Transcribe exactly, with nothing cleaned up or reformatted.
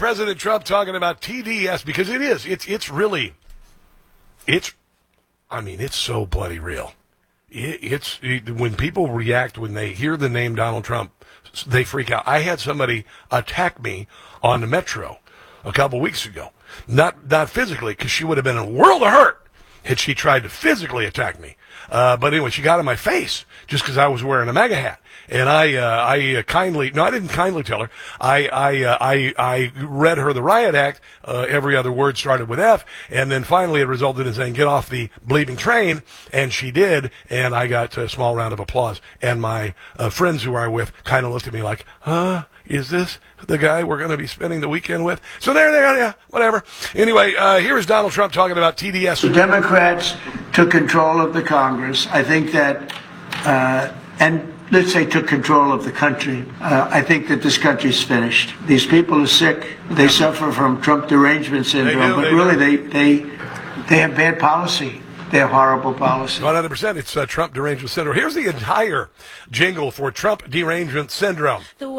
President Trump talking about T D S because it is. It's it's really, it's, I mean, it's so bloody real. It, it's it, when people react when they hear the name Donald Trump, they freak out. I had somebody attack me on the metro a couple weeks ago. Not not physically, because she would have been in a world of hurt had she tried to physically attack me. Uh, but anyway, she got in my face just because I was wearing a MAGA hat. And I, uh, I uh, kindly, no, I didn't kindly tell her. I, I, uh, I, I read her the riot act. Uh, every other word started with F. And then finally it resulted in saying, get off the bleeding train. And she did. And I got a small round of applause. And my uh, friends who I with kind of looked at me like, huh? Is this the guy we're going to be spending the weekend with? So there they are, yeah, whatever. Anyway, uh, here is Donald Trump talking about T D S. The Democrats took control of the Congress. I think that, uh, and let's say took control of the country. Uh, I think that this country's finished. These people are sick. They suffer from Trump derangement syndrome, do, but they really do. they, they, they have bad policy. They have horrible policy. one hundred percent. It's uh, Trump derangement syndrome. Here's the entire jingle for Trump derangement syndrome. The